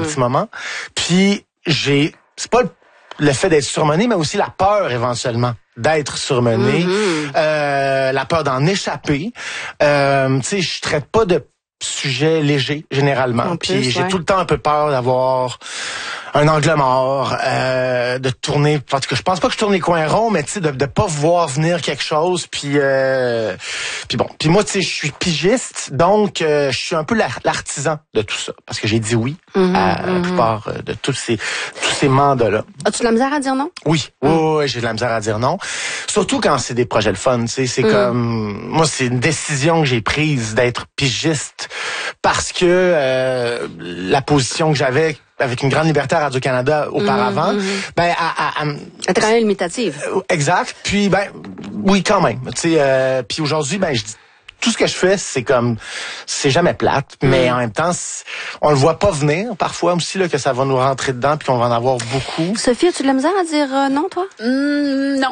petit moment. Puis c'est pas le fait d'être surmené, mais aussi la peur éventuellement d'être surmené, la peur d'en échapper. Tu sais, je traite pas de sujets légers généralement. Puis j'ai tout le temps un peu peur d'avoir un angle mort, de tourner. En tout cas, je pense pas que je tourne les coins ronds, mais tu sais, de pas voir venir quelque chose. Puis bon. Puis moi, tu sais, je suis pigiste, donc je suis un peu l'artisan de tout ça, parce que j'ai dit oui à la plupart de tous ces mandats-là. As-tu de la misère à dire non? Oui, oui, j'ai de la misère à dire non. Surtout quand c'est des projets le fun, tu sais, c'est comme moi, c'est une décision que j'ai prise d'être pigiste parce que la position que j'avais avec une grande liberté à Radio-Canada auparavant, ben elle était quand même limitative. Exact. Puis oui, quand même. Tu sais, puis aujourd'hui, ben je dis tout ce que je fais, c'est jamais plate, mais en même temps, on le voit pas venir parfois aussi là que ça va nous rentrer dedans puis qu'on va en avoir beaucoup. Sophie, as-tu de la misère à dire non, toi? Non.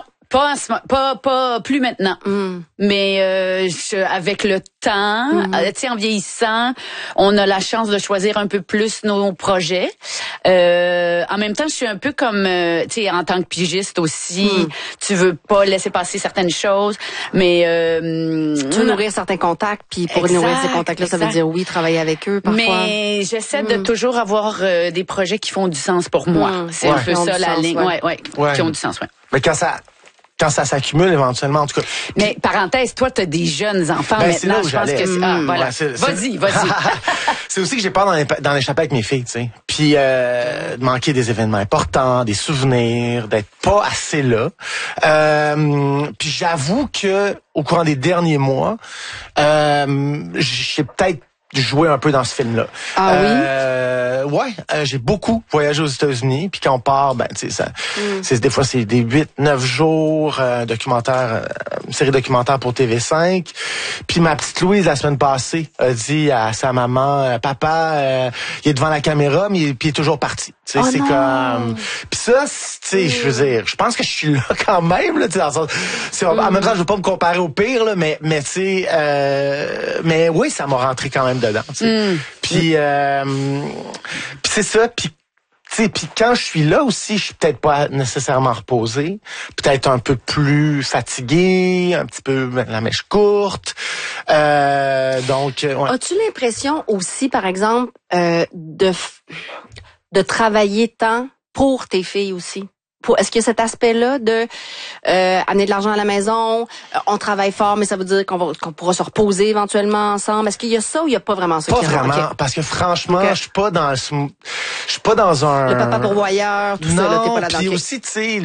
Pas plus maintenant. Mais avec le temps, tu sais, en vieillissant, on a la chance de choisir un peu plus nos projets. En même temps, je suis un peu comme, tu sais, en tant que pigiste aussi, tu veux pas laisser passer certaines choses, mais tu veux nourrir certains contacts, puis pour nourrir ces contacts-là, ça veut dire oui, travailler avec eux parfois. Mais j'essaie de toujours avoir des projets qui font du sens pour moi. C'est un peu ça la ligne, qui ont du sens, Mais quand ça s'accumule éventuellement, en tout cas. Mais parenthèse, toi, t'as des jeunes enfants maintenant. Je pense que voilà. Vas-y. C'est aussi que j'ai peur d'en échapper avec mes filles, tu sais. Puis de manquer des événements importants, des souvenirs, d'être pas assez là. Puis j'avoue que au courant des derniers mois, j'ai peut-être joué un peu dans ce film-là. Ah oui? Ouais, j'ai beaucoup voyagé aux États-Unis, puis quand on part, ben tu sais ça, des fois c'est des 8-9 jours une série documentaire pour TV5. Puis ma petite Louise la semaine passée a dit à sa maman, papa, il est devant la caméra, mais il est toujours parti. Tu sais, c'est comme. Puis ça, tu sais, je veux dire, je pense que je suis là quand même là, tu sais, dans le sens, en même temps, je veux pas me comparer au pire là, mais tu sais, mais oui, ça m'a rentré quand même dedans. Tu sais. Puis c'est ça. Puis tu sais, puis quand je suis là aussi, je suis peut-être pas nécessairement reposé, peut-être un peu plus fatigué, un petit peu la mèche courte. Donc, ouais. As-tu l'impression aussi, par exemple, de travailler tant pour tes filles aussi? Est-ce qu'il y a cet aspect-là de amener de l'argent à la maison, on travaille fort, mais ça veut dire qu'on pourra se reposer éventuellement ensemble? Est-ce qu'il y a ça ou il y a pas vraiment ça? Pas vraiment, parce que franchement, je suis pas dans un... Le papa pourvoyeur, tout ça, là, t'es pas là-dedans. Puis aussi, tu sais...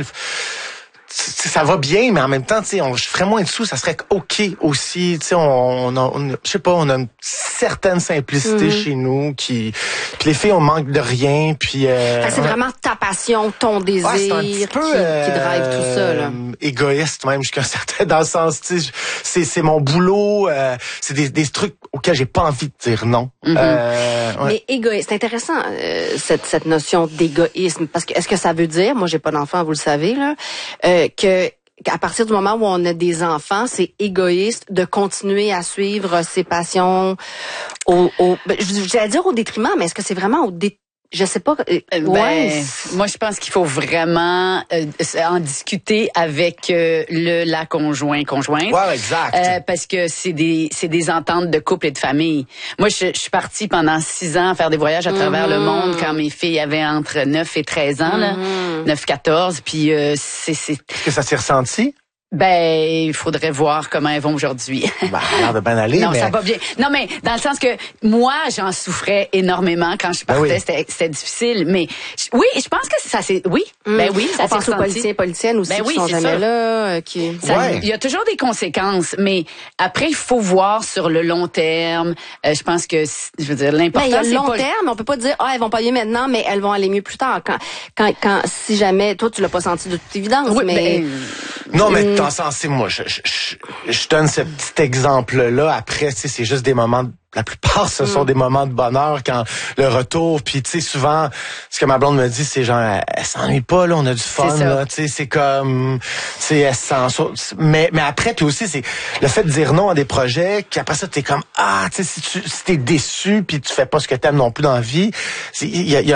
ça va bien, mais en même temps, tu sais, je ferais moins de sous, ça serait OK aussi. Tu sais, je sais pas, on a une certaine simplicité chez nous puis les filles, on manque de rien. Puis c'est vraiment ta passion, ton désir c'est un petit peu, qui drive tout ça, là. Égoïste même jusqu'à un certain, dans le sens, tu sais, c'est mon boulot, c'est des trucs auxquels j'ai pas envie de dire non. Mais égoïste, c'est intéressant cette notion d'égoïsme, parce que est-ce que ça veut dire, moi j'ai pas d'enfant, vous le savez là, qu'à partir du moment où on a des enfants, c'est égoïste de continuer à suivre ses passions j'allais dire au détriment, mais est-ce que c'est vraiment au détriment? Je sais pas. Moi, je pense qu'il faut vraiment en discuter avec la conjointe. Ouais, exact. Parce que c'est des ententes de couple et de famille. Moi, je suis partie pendant 6 ans à faire des voyages à travers le monde quand mes filles avaient entre 9 et 13 ans, là, 9-14. Puis c'est. Est-ce que ça s'est ressenti? Ben, il faudrait voir comment elles vont aujourd'hui. Ben, ça a l'air de bien aller, non, ça va bien. Non, mais dans le sens que moi, j'en souffrais énormément quand je partais. C'était difficile. Mais oui, je pense que ça c'est... Oui, ben oui, ça s'est ressenti. On pense aux politiciens, politiciennes aussi qui sont jamais là. Il y a toujours des conséquences, mais après, il faut voir sur le long terme. Je pense que, je veux dire, l'important, c'est il y a le long terme, on peut pas dire, elles vont pas mieux maintenant, mais elles vont aller mieux plus tard. Quand si jamais, toi, tu l'as pas senti de toute évidence, mais... Non, mais dans le sens, moi, je donne ce petit exemple-là. Après, tu sais, c'est juste des moments... La plupart, ce sont des moments de bonheur quand le retour. Puis, tu sais, souvent, ce que ma blonde me dit, c'est genre, elle s'ennuie pas, là, on a du fun, là. Tu sais, c'est comme... Tu sais, elle s'en... Mais après, puis aussi, c'est le fait de dire non à des projets, qu'après ça, t'es comme, tu sais, si t'es déçu, puis tu fais pas ce que t'aimes non plus dans la vie, il y a